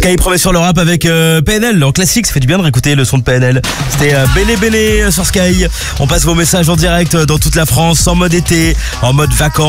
Sky promet sur le rap avec PNL en classique, ça fait du bien de réécouter le son de PNL. C'était Bélé Bélé sur Sky. On passe vos messages en direct dans toute la France, en mode été, en mode vacances.